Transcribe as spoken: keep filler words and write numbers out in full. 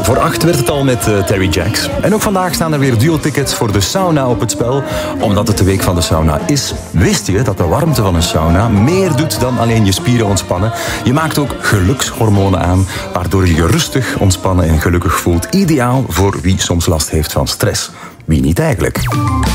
Voor acht werd het al met uh, Terry Jacks. En ook vandaag staan er weer duo-tickets voor de sauna op het spel. Omdat het de week van de sauna is, wist je dat de warmte van een sauna meer doet dan alleen je spieren ontspannen. Je maakt ook gelukshormonen aan, waardoor je je rustig, ontspannen en gelukkig voelt. Ideaal voor wie soms last heeft van stress. Wie niet eigenlijk?